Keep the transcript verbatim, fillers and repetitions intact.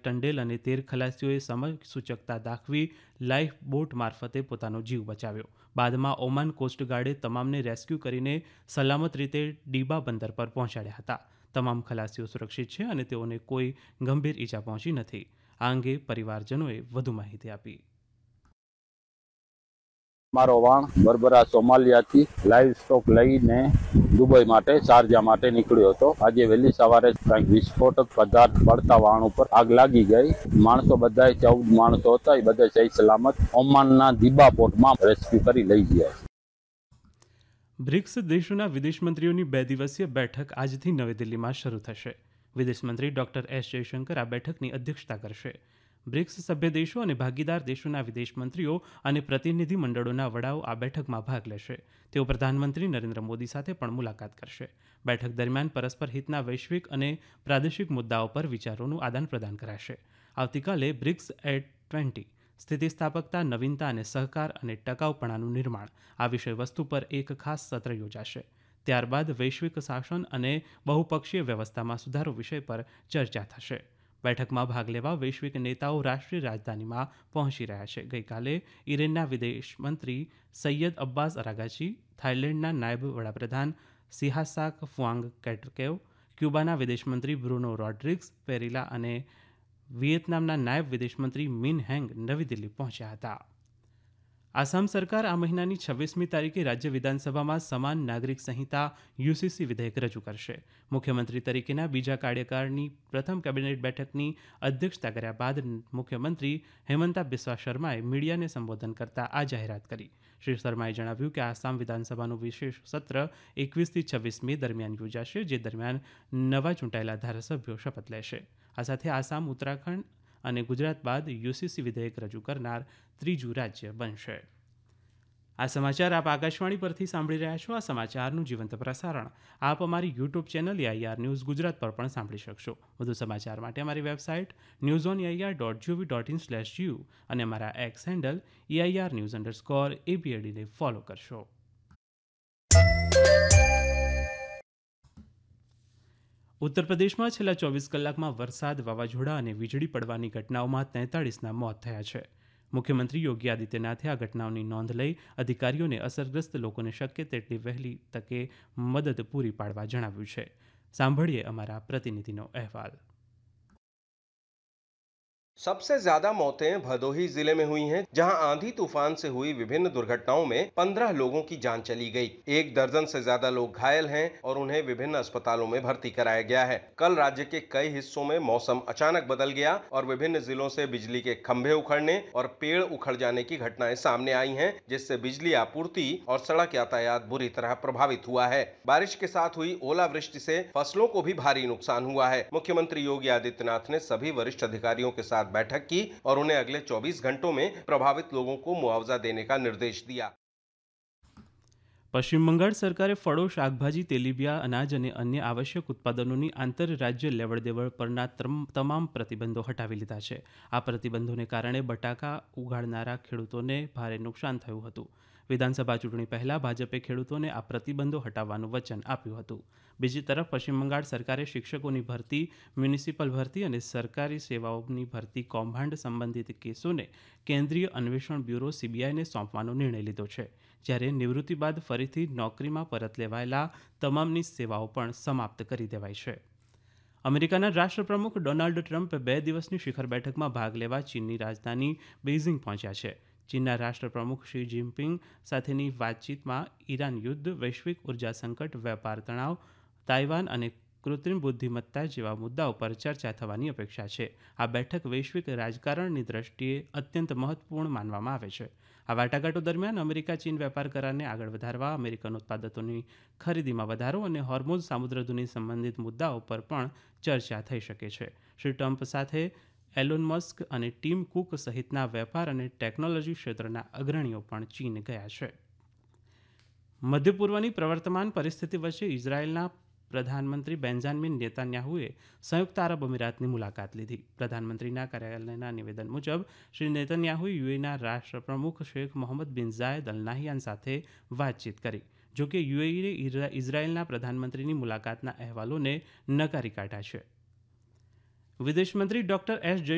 કંડેલ અને તેર ખલાસીઓએ સમય સૂચકતા દાખવી લાઈફ બોટ મારફતે પોતાનો જીવ બચાવ્યો. બાદમાં ઓમાન કોસ્ટગાર્ડે તમામને રેસ્ક્યુ કરીને સલામત રીતે ડીબા બંદર પર પહોંચાડ્યા હતા. તમામ ખલાસીઓ સુરક્ષિત છે અને તેઓને કોઈ ગંભીર ઈજા પહોંચી નથી. આ અંગે પરિવારજનોએ વધુ માહિતી આપી. મારો વાણ બરબરા સોમાલિયાથી લાઈવ સ્ટોક લઈને દુબઈ માટે શારજા માટે નીકળ્યો હતો. આજે વહેલી સવારે કંઈક વિસ્ફોટક પદાર્થ પડતા વાણ ઉપર આગ લાગી ગઈ. માણસો બધા ચૌદ માણસો હતા, એ બધા સહી સલામત ઓમાનના દીબા પોર્ટમાં રેસ્ક્યુ કરી લઈ ગયા. બ્રિક્સ દેશોના વિદેશ મંત્રીઓની બે દિવસીય બેઠક આજથી નવી દિલ્હીમાં શરૂ થશે. વિદેશ મંત્રી ડોક્ટર એસ જયશંકર આ બેઠકની અધ્યક્ષતા કરશે. બ્રિક્સ સભ્ય દેશો અને ભાગીદાર દેશોના વિદેશ મંત્રીઓ અને પ્રતિનિધિ મંડળોના વડાઓ આ બેઠકમાં ભાગ લેશે. તેઓ પ્રધાનમંત્રી નરેન્દ્ર મોદી સાથે પણ મુલાકાત કરશે. બેઠક દરમિયાન પરસ્પર હિતના વૈશ્વિક અને પ્રાદેશિક મુદ્દાઓ પર વિચારોનું આદાન પ્રદાન કરાશે. આવતીકાલે બ્રિક્સ એટ ટ્વેન્ટી સ્થિતિસ્થાપકતા, નવીનતા અને સહકાર અને ટકાઉપણાનું નિર્માણ આ વિષય વસ્તુ પર એક ખાસ સત્ર યોજાશે. ત્યારબાદ વૈશ્વિક શાસન અને બહુપક્ષીય વ્યવસ્થામાં સુધારો વિષય પર ચર્ચા થશે. બેઠકમાં ભાગ લેવા વૈશ્વિક નેતાઓ રાષ્ટ્રીય રાજધાનીમાં પહોંચી રહ્યા છે. ગઈકાલે ઇરાનના વિદેશ મંત્રી સૈયદ અબ્બાસ અરાગાચી, થાઇલેન્ડના નાયબ વડાપ્રધાન સિહાસાક ફુઆંગ કેટકેવ, ક્યુબાના વિદેશમંત્રી બ્રુનો રોડ્રિગ્સ પેરિલા અને વિયેતનામના નાયબ વિદેશમંત્રી મિન હેંગ નવી દિલ્હી પહોંચ્યા હતા. આસામ સરકાર આ મહિનાની છવ્વીસમી તારીખે રાજ્ય વિધાનસભામાં સમાન નાગરિક સંહિતા યુસીસી વિધેયક રજૂ કરશે. મુખ્યમંત્રી તરીકેના બીજા કાર્યકાળની પ્રથમ કેબિનેટ બેઠકની અધ્યક્ષતા કર્યા બાદ મુખ્યમંત્રી હેમંતા બિસ્વા શર્માએ મીડિયાને સંબોધન કરતા આ જાહેરાત કરી. શ્રી શર્માએ જણાવ્યું કે આસામ વિધાનસભાનું વિશેષ સત્ર એકવીસથી છવ્વીસ મે દરમિયાન યોજાશે, જે દરમિયાન નવા ચૂંટાયેલા ધારાસભ્યો શપથ લેશે. આ સાથે આસામ, ઉત્તરાખંડ અને ગુજરાત બાદ યુસીસી વિધેયક રજૂ કરનાર ત્રીજું રાજ્ય બનશે. આ સમાચાર આપ આકાશવાણી પરથી સાંભળી રહ્યા છો. આ સમાચારનું જીવંત પ્રસારણ આપ અમારી YouTube channel AIR news Gujarat પર પણ સાંભળી શકશો. વધુ સમાચાર માટે અમારી website news on AIR dot GOV dot in slash GU અને અમારા x handle AIR news underscore એપીએડીને follow કરશો. ઉત્તર પ્રદેશમાં છેલ્લા ચોવીસ કલાકમાં વરસાદ, વાવાઝોડા અને વીજળી પડવાની ઘટનાઓમાં તેતાળીસના મોત થયા છે. મુખ્યમંત્રી યોગી આદિત્યનાથે આ ઘટનાઓની નોંધ લઈ અધિકારીઓને અસરગ્રસ્ત લોકોને શક્ય તેટલી વહેલી તકે મદદ પૂરી પાડવા જણાવ્યું છે. સાંભળીએ અમારા પ્રતિનિધિનો અહેવાલ. सबसे ज्यादा मौतें भदोही जिले में हुई हैं, जहां आंधी तूफान से हुई विभिन्न दुर्घटनाओं में पंद्रह लोगों की जान चली गई। एक दर्जन से ज्यादा लोग घायल हैं और उन्हें विभिन्न अस्पतालों में भर्ती कराया गया है। कल राज्य के कई हिस्सों में मौसम अचानक बदल गया और विभिन्न जिलों से बिजली के खंभे उखड़ने और पेड़ उखड़ जाने की घटनाएं सामने आई हैं, जिससे बिजली आपूर्ति और सड़क यातायात बुरी तरह प्रभावित हुआ है। बारिश के साथ हुई ओलावृष्टि से फसलों को भी भारी नुकसान हुआ है। मुख्यमंत्री योगी आदित्यनाथ ने सभी वरिष्ठ अधिकारियों के साथ बैठक की और उन्हें अगले चौबीस घंटों में प्रभावित लोगों को मुआवजा देने का निर्देश दिया. પશ્ચિમ બંગાળ સરકારે ફળો, શાકભાજી, તેલીબિયા, અનાજ અને અન્ય આવશ્યક ઉત્પાદનોની આંતરરાજ્ય લેવડ દેવડ પરના તમામ પ્રતિબંધો હટાવી લીધા છે. આ પ્રતિબંધોને કારણે બટાકા ઉગાડનારા ખેડૂતોને ભારે નુકસાન થયું હતું. વિધાનસભા ચૂંટણી પહેલા ભાજપે ખેડૂતોને આ પ્રતિબંધો હટાવવાનું વચન આપ્યું હતું. બીજી તરફ પશ્ચિમ બંગાળ સરકારે શિક્ષકોની ભરતી, મ્યુનિસિપલ ભરતી અને સરકારી સેવાઓની ભરતી કૌભાંડ સંબંધિત કેસોને કેન્દ્રીય અન્વેષણ બ્યુરો સીબીઆઈને સોંપવાનો નિર્ણય લીધો છે. જ્યારે નિવૃત્તિ બાદ ફરીથી નોકરીમાં પરત લેવાયેલા તમામની સેવાઓ પણ સમાપ્ત કરી દેવાઈ છે. અમેરિકાના રાષ્ટ્રપ્રમુખ ડોનાલ્ડ ટ્રમ્પ બે દિવસની શિખર બેઠકમાં ભાગ લેવા ચીનની રાજધાની બેઇઝિંગ પહોંચ્યા છે. ચીનના રાષ્ટ્રપ્રમુખ શી જિનપિંગ સાથેની વાતચીતમાં ઈરાન યુદ્ધ, વૈશ્વિક ઉર્જા સંકટ, વેપાર તણાવ, તાઇવાન અને કૃત્રિમ બુદ્ધિમત્તા જેવા મુદ્દાઓ પર ચર્ચા થવાની અપેક્ષા છે. આ બેઠક વૈશ્વિક રાજકારણની દ્રષ્ટિએ અત્યંત મહત્વપૂર્ણ માનવામાં આવે છે. આ વાટાઘાટો દરમિયાન અમેરિકા ચીન વેપાર કરારને આગળ વધારવા, અમેરિકન ઉત્પાદનોની ખરીદીમાં વધારો અને હોર્મુઝ સામુદ્રધુની સંબંધિત મુદ્દાઓ પર પણ ચર્ચા થઈ શકે છે. શ્રી ટ્રમ્પ સાથે એલોન મસ્ક અને ટીમ કુક સહિતના વેપાર અને ટેકનોલોજી ક્ષેત્રના અગ્રણીઓ પણ ચીન ગયા છે. મધ્ય પૂર્વની પ્રવર્તમાન પરિસ્થિતિ વચ્ચે ઇઝરાયેલના પ્રધાનમંત્રી બેન્જામિન નેતાન્યાહુએ સંયુક્ત આરબ અમીરાતની મુલાકાત લીધી. પ્રધાનમંત્રીના કાર્યાલયના નિવેદન મુજબ શ્રી નેતન્યાહુએ યુએઈના રાષ્ટ્રપ્રમુખ શેખ મોહમ્મદ બિન ઝાયદ અલ નાહયાન સાથે વાતચીત કરી. જોકે યુએઈએ ઇઝરાયેલના પ્રધાનમંત્રીની મુલાકાતના અહેવાલોને નકારી કાઢ્યા છે. વિદેશ મંત્રી ડોક્ટર એસ